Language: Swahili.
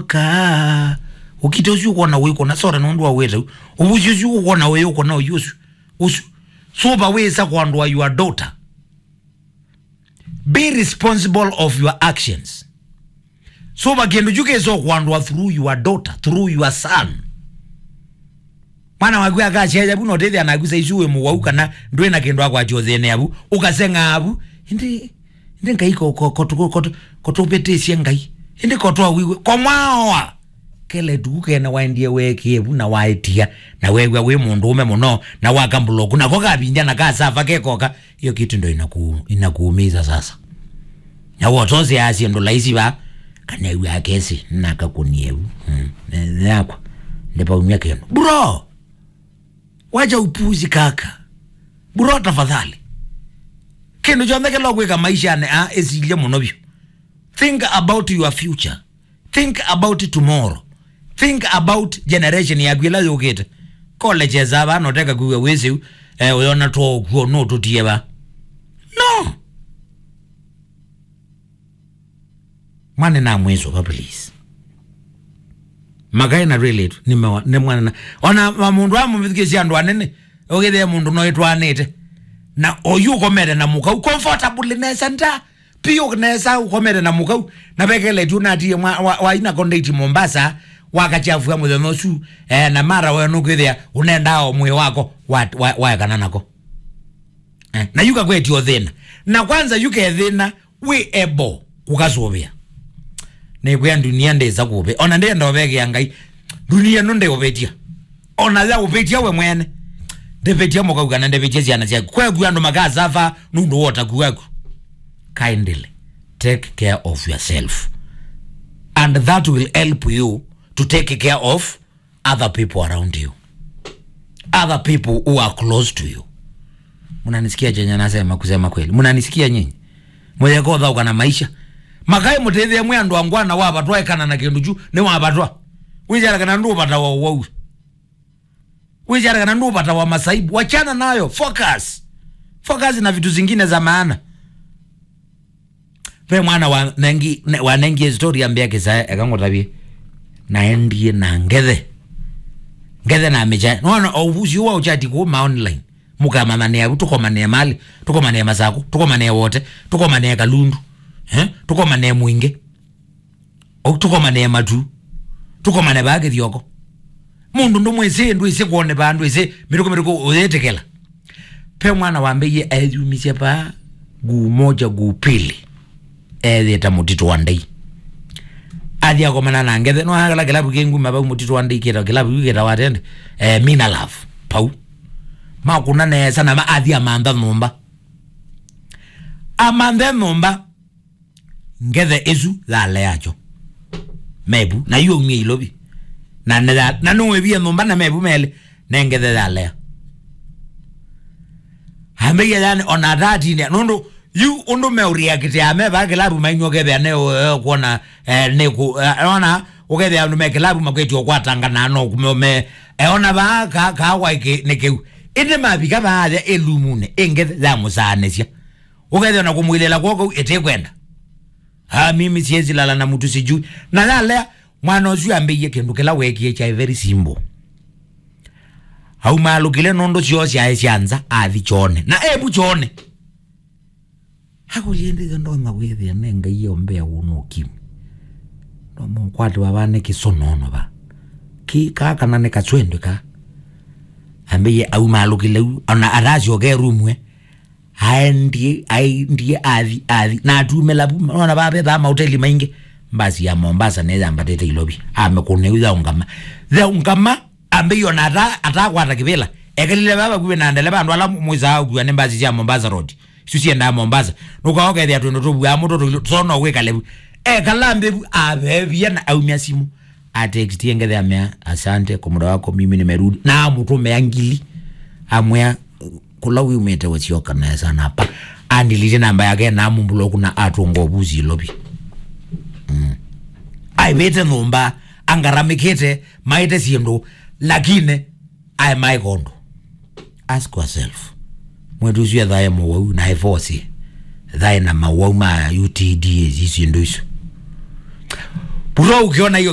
ka ukitozu kuona wewe kuna sora nondu wa wewe ubujuju kuona wewe kuna ujusu so ba wewe sa kuandwa your daughter. Be responsible of your actions. So ba kendo juke so kuandwa through your daughter, through your son. Mwana wagwe akacheja buno tete anagusa isuwe muwauka na ndwe na kendo akwa chothene abu ukasenga abu ndi ngai ko petesi ngai ndi ko wiwe kwa mwawa kele duke na waindie weke bu na waitia na wewe we mundu ume muno na wakambuloku na koka binja na kasava kekoka hiyo kitu ndo inakuumiza sasa na wotoze asi ndo laisi ba kana wewe kesi na kakuniebu yakwa ndipo umia kendo bro waja upuzi kaka bro tafadhali kendo jomeke logweka maisha ne esilie monobyo. Think about your future, think about tomorrow, think about generation ya gwila yogete college zaba no teka kuwe wezi uyona to kuo no to tieba no mwane na mwezo ba please magai na relate ni mwana ona mundu wa mumvikezi andu anene ogede mundu no etwa anete na oyu komere na muka comfortable nesa nta pio nesa komere na muka na bekele tu na tie wa ina konditi Mombasa wakachafu mu thenosu na mara we no kwithia unenda mwe wako wa kana nako na yuka kweti othina na kwanza yuka thina we able kukazobia ne kwa dunia ndeza kube ona ndenda obege yangai dunia no ndeobetia ona za obetia we mwene debetia moka ugana debetia ziana zia kwa guando magaza va nundo wota kuwaku kindly take care of yourself and that will help you to take care of other people around you, other people who are close to you. Munanisikia jenye nasema kusema kweli munanisikia nyinyi mwe ko dha ukana maisha makai mutethia mwe andu angwana wa batwa ekana na kindu ju ne wa batwa wijara kana ndu bata wa wijara kana ndu bata wa masaibu wachana nayo focus na vitu zingine za maana. Pe mwana wa nengi story ambia kisa akangotabie naendie na ngede na meja no ovuzi wa uchati ko ma online mukamana ne abu tukomane mali tukomane masako tukomane wote tukomane kalundu tukomane mwinge o tukomane matu tukomane bage dioko mundu ndo mwese ndo ise kuone bandu ise miriko oyetekela pe mwana wambeye ayumisha pa gu moja gu pili eta mutito wandai adia komana na ngede no hala kilabu kengu maba mutito wandai kira kilabu kira watende mina love pau ma kuna ne sana ma adia amanda nomba ngede ezu la leacho mebu na yo mi lobi na no ebi nomba na mebu mele na ngede la lea hambe ya onadati ne no you undo me react ame ba kilabu mainyoke be ne kuona ne ku ona ogebe andu me kilabu makweti okwatanga na no kume ona ba ka waike ne ke inde mabika ba ya elumune engeze za musanesia ogebe na kumwilela koko etekwenda mimi siezi lala na mtu sijui na lala mwana ozu ambiye kendu kela weki cha very simple malu kile nondo chiosi aesianza chone na ebu chone hakuliende ndo na wewe nenga iyo mbea uno kimi ndo mkwati wabane kisonono ba ki kaka nane kachwende ka ambiye malu kile ona arazi ogerumwe haendi adi na tumela ona babe ba mahoteli maingi mbazi ya Mombasa neza ambatete ilobi amekuneuza ungama ambiyo na atakwata kibela ekelile baba kuwe naendele bandu ala mwiza kuwa nembazi ya Mombasa road susi enda Mombasa nukaoke dia twendo tobu ya moto sono we kalebu kalambe abebia na aumia simu atext yengede amea asante kwa muda wako mimi nimerudi na mtu meangili amwea kula wi umete wachioka na sana hapa andilije namba yake na mumbulo kuna atungo buzi lobi ai bete nomba angaramikete maite siendo lakini ai mai kondo ask yourself mwedu zia dhae mwawu na evosi dhae na mawawu ma UTD zizi ndoisu puro ukiona hiyo